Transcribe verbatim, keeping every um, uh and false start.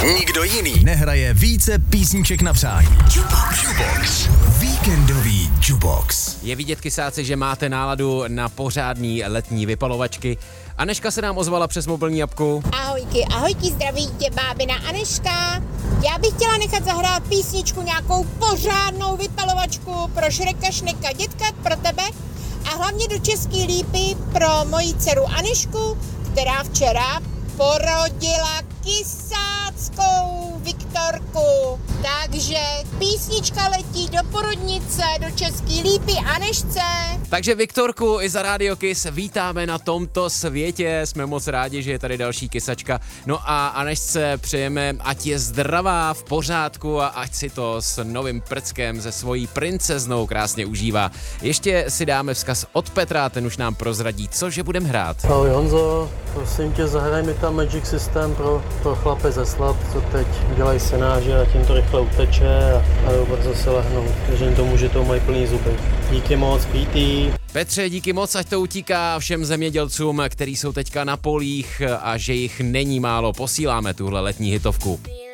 Nikdo jiný nehraje více písniček na přání. Jukebox. Jukebox. Víkendový Jukebox. Je vidět, kysáci, že máte náladu na pořádný letní vypalovačky. Aneška se nám ozvala přes mobilní apku. Ahojky, ahojky, zdraví tě bábina Aneška. Já bych chtěla nechat zahrát písničku, nějakou pořádnou vypalovačku pro Šreka, Šneka, dětka, pro tebe a hlavně do Český Lípy pro moji dceru Anešku, která včera porodila kysáckou Viktorku. Takže písnička letí do porodnice, do Český Lípy Anešce. Takže Viktorku i za Radio Kiss vítáme na tomto světě. Jsme moc rádi, že je tady další kysačka. No a Anešce přejeme, ať je zdravá, v pořádku a ať si to s novým prckem se svojí princeznou krásně užívá. Ještě si dáme vzkaz od Petra, ten už nám prozradí, cože budeme hrát. Ahoj Honzo, prosím tě, zahraj mi tam Magic System pro, pro chlapy ze Slad, co teď dělají senáže a tím to rychle uteče a, a jdou brzo se lehnout. Věřím tomu, že to mají plný zuby. Díky moc, Pítý. Petře, díky moc, ať to utíká všem zemědělcům, který jsou teďka na polích a že jich není málo. Posíláme tuhle letní hitovku.